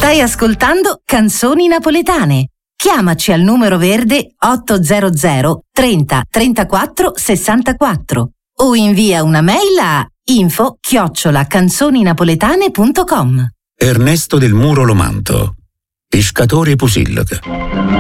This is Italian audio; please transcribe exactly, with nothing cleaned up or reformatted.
Stai ascoltando Canzoni Napoletane. Chiamaci al numero verde ottocento trenta trentaquattro sessantaquattro o invia una mail a info chiocciola canzoninapoletane punto com. Ernesto del Muro Lomanto, pescatore Pusilloca.